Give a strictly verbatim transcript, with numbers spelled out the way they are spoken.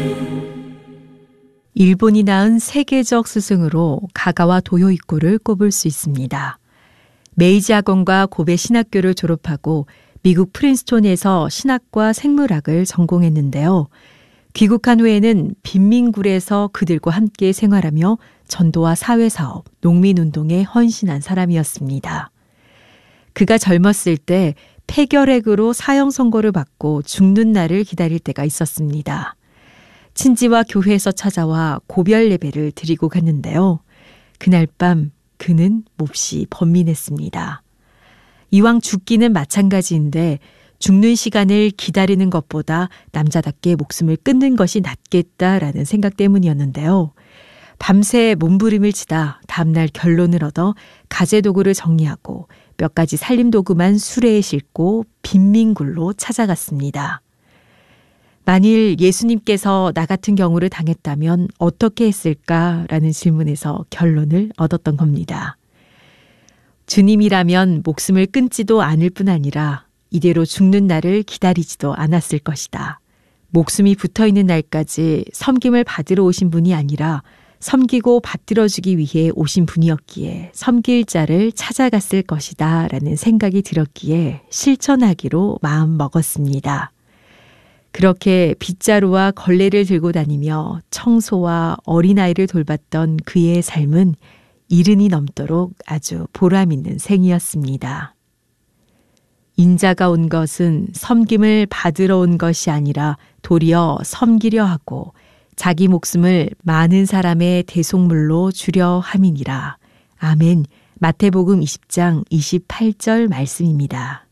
일본이 낳은 세계적 스승으로 가가와 도요이코를 꼽을 수 있습니다. 메이지 학원과 고베 신학교를 졸업하고 미국 프린스톤에서 신학과 생물학을 전공했는데요. 귀국한 후에는 빈민굴에서 그들과 함께 생활하며 전도와 사회사업, 농민운동에 헌신한 사람이었습니다. 그가 젊었을 때 폐결핵으로 사형 선고를 받고 죽는 날을 기다릴 때가 있었습니다. 친지와 교회에서 찾아와 고별 예배를 드리고 갔는데요. 그날 밤 그는 몹시 번민했습니다. 이왕 죽기는 마찬가지인데 죽는 시간을 기다리는 것보다 남자답게 목숨을 끊는 것이 낫겠다라는 생각 때문이었는데요. 밤새 몸부림을 치다 다음날 결론을 얻어 가재도구를 정리하고 몇 가지 살림도구만 수레에 싣고 빈민굴로 찾아갔습니다. 만일 예수님께서 나 같은 경우를 당했다면 어떻게 했을까라는 질문에서 결론을 얻었던 겁니다. 주님이라면 목숨을 끊지도 않을 뿐 아니라 이대로 죽는 날을 기다리지도 않았을 것이다. 목숨이 붙어있는 날까지 섬김을 받으러 오신 분이 아니라 섬기고 받들어주기 위해 오신 분이었기에 섬길 자를 찾아갔을 것이다 라는 생각이 들었기에 실천하기로 마음 먹었습니다. 그렇게 빗자루와 걸레를 들고 다니며 청소와 어린아이를 돌봤던 그의 삶은 이른이 넘도록 아주 보람있는 생이었습니다. 인자가 온 것은 섬김을 받으러 온 것이 아니라 도리어 섬기려 하고 자기 목숨을 많은 사람의 대속물로 주려 함이니라. 아멘. 마태복음 이십 장 이십팔 절 말씀입니다.